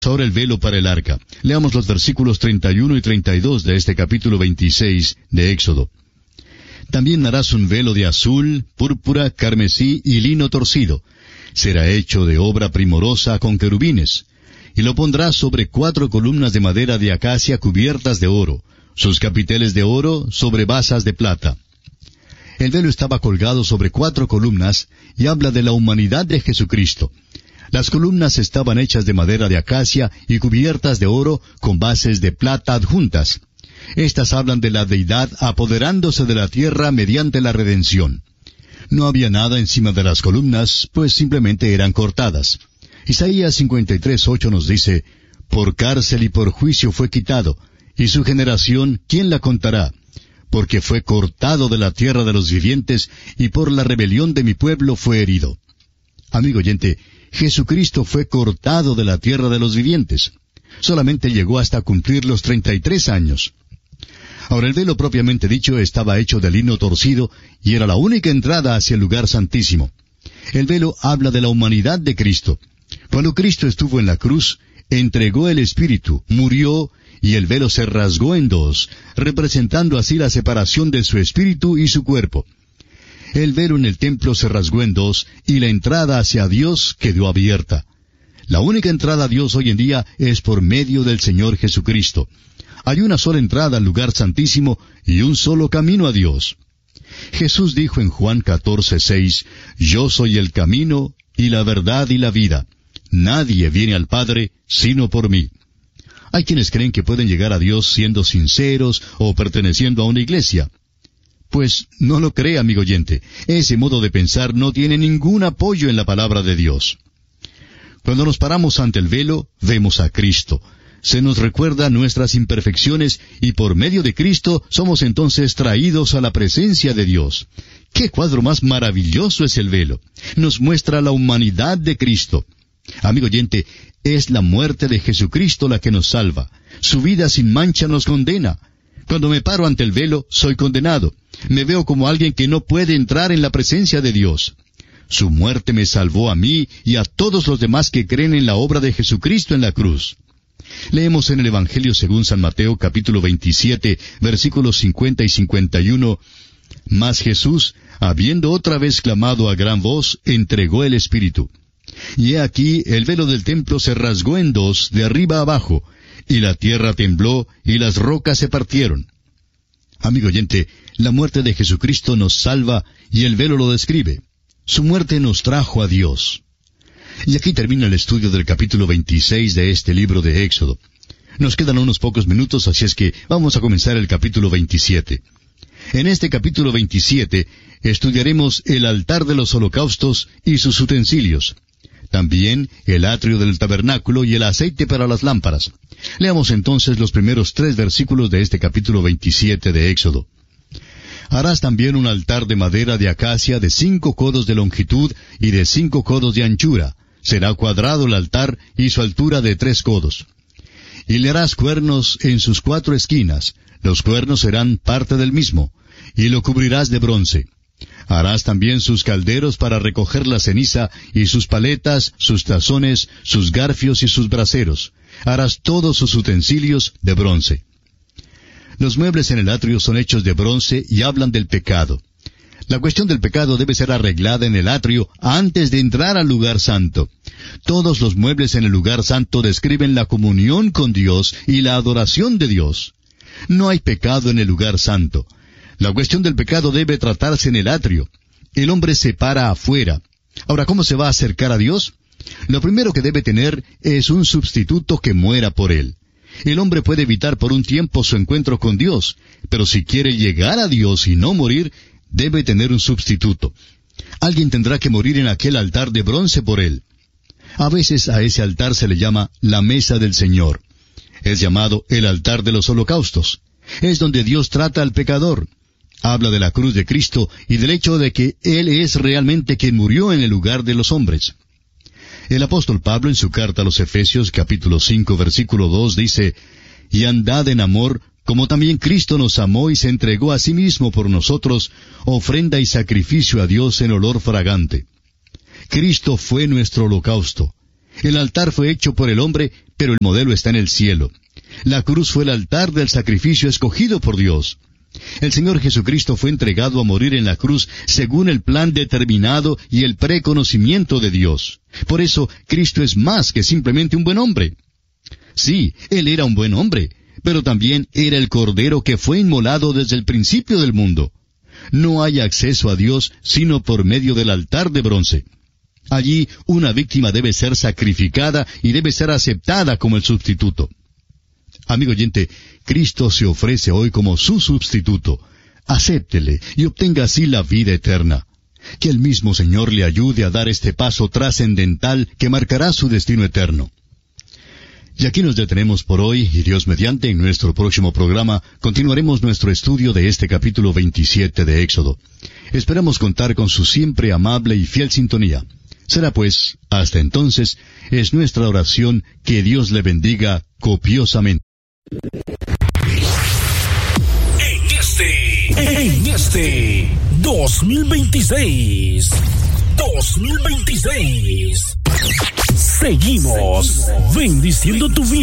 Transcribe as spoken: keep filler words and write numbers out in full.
Ahora el velo para el arca. Leamos los versículos treinta y uno y treinta y dos de este capítulo veintiséis de Éxodo. También harás un velo de azul, púrpura, carmesí y lino torcido. Será hecho de obra primorosa con querubines. Y lo pondrás sobre cuatro columnas de madera de acacia cubiertas de oro, sus capiteles de oro sobre basas de plata. El velo estaba colgado sobre cuatro columnas y habla de la humanidad de Jesucristo. Las columnas estaban hechas de madera de acacia y cubiertas de oro con bases de plata adjuntas. Estas hablan de la deidad apoderándose de la tierra mediante la redención. No había nada encima de las columnas, pues simplemente eran cortadas. Isaías cincuenta y tres, ocho nos dice, «Por cárcel y por juicio fue quitado, y su generación, ¿quién la contará? Porque fue cortado de la tierra de los vivientes, y por la rebelión de mi pueblo fue herido». Amigo oyente, Jesucristo fue cortado de la tierra de los vivientes. Solamente llegó hasta cumplir los treinta y tres años. Ahora el velo propiamente dicho estaba hecho de lino torcido y era la única entrada hacia el lugar santísimo. El velo habla de la humanidad de Cristo. Cuando Cristo estuvo en la cruz, entregó el Espíritu, murió, y el velo se rasgó en dos, representando así la separación de su espíritu y su cuerpo. El velo en el templo se rasgó en dos, y la entrada hacia Dios quedó abierta. La única entrada a Dios hoy en día es por medio del Señor Jesucristo. Hay una sola entrada al lugar santísimo y un solo camino a Dios. Jesús dijo en Juan catorce, seis, «Yo soy el camino, y la verdad y la vida. Nadie viene al Padre sino por mí». Hay quienes creen que pueden llegar a Dios siendo sinceros o perteneciendo a una iglesia. Pues no lo cree, amigo oyente. Ese modo de pensar no tiene ningún apoyo en la palabra de Dios. Cuando nos paramos ante el velo, vemos a Cristo. Se nos recuerda nuestras imperfecciones y por medio de Cristo somos entonces traídos a la presencia de Dios. ¡Qué cuadro más maravilloso es el velo! Nos muestra la humanidad de Cristo. Amigo oyente, es la muerte de Jesucristo la que nos salva. Su vida sin mancha nos condena. Cuando me paro ante el velo, soy condenado. Me veo como alguien que no puede entrar en la presencia de Dios. Su muerte me salvó a mí y a todos los demás que creen en la obra de Jesucristo en la cruz. Leemos en el Evangelio según San Mateo capítulo veintisiete, versículos cincuenta y cincuenta y uno, «Mas Jesús, habiendo otra vez clamado a gran voz, entregó el Espíritu. Y he aquí el velo del templo se rasgó en dos, de arriba a abajo, y la tierra tembló, y las rocas se partieron». Amigo oyente, la muerte de Jesucristo nos salva, y el velo lo describe. Su muerte nos trajo a Dios. Y aquí termina el estudio del capítulo veintiséis de este libro de Éxodo. Nos quedan unos pocos minutos, así es que vamos a comenzar el capítulo veintisiete. En este capítulo veintisiete estudiaremos el altar de los holocaustos y sus utensilios. También el atrio del tabernáculo y el aceite para las lámparas. Leamos entonces los primeros tres versículos de este capítulo veintisiete de Éxodo. Harás también un altar de madera de acacia de cinco codos de longitud y de cinco codos de anchura. Será cuadrado el altar y su altura de tres codos. Y le harás cuernos en sus cuatro esquinas. Los cuernos serán parte del mismo. Y lo cubrirás de bronce. Harás también sus calderos para recoger la ceniza, y sus paletas, sus tazones, sus garfios y sus braseros. Harás todos sus utensilios de bronce. Los muebles en el atrio son hechos de bronce y hablan del pecado. La cuestión del pecado debe ser arreglada en el atrio antes de entrar al lugar santo. Todos los muebles en el lugar santo describen la comunión con Dios y la adoración de Dios. No hay pecado en el lugar santo. La cuestión del pecado debe tratarse en el atrio. El hombre se para afuera. Ahora, ¿cómo se va a acercar a Dios? Lo primero que debe tener es un sustituto que muera por él. El hombre puede evitar por un tiempo su encuentro con Dios, pero si quiere llegar a Dios y no morir, debe tener un sustituto. Alguien tendrá que morir en aquel altar de bronce por él. A veces a ese altar se le llama la mesa del Señor. Es llamado el altar de los holocaustos. Es donde Dios trata al pecador. Habla de la cruz de Cristo y del hecho de que Él es realmente quien murió en el lugar de los hombres. El apóstol Pablo en su carta a los Efesios capítulo cinco versículo dos dice, «Y andad en amor, como también Cristo nos amó y se entregó a sí mismo por nosotros, ofrenda y sacrificio a Dios en olor fragante». Cristo fue nuestro holocausto. El altar fue hecho por el hombre, pero el modelo está en el cielo. La cruz fue el altar del sacrificio escogido por Dios. El Señor Jesucristo fue entregado a morir en la cruz según el plan determinado y el preconocimiento de Dios. Por eso, Cristo es más que simplemente un buen hombre. Sí, Él era un buen hombre, pero también era el Cordero que fue inmolado desde el principio del mundo. No hay acceso a Dios sino por medio del altar de bronce. Allí una víctima debe ser sacrificada y debe ser aceptada como el sustituto. Amigo oyente, Cristo se ofrece hoy como su sustituto. Acéptele y obtenga así la vida eterna. Que el mismo Señor le ayude a dar este paso trascendental que marcará su destino eterno. Y aquí nos detenemos por hoy, y Dios mediante, en nuestro próximo programa, continuaremos nuestro estudio de este capítulo veintisiete de Éxodo. Esperamos contar con su siempre amable y fiel sintonía. Será pues, hasta entonces, es nuestra oración que Dios le bendiga copiosamente. En este, en este dos mil veintiséis, dos mil veintiséis, seguimos bendiciendo tu vida.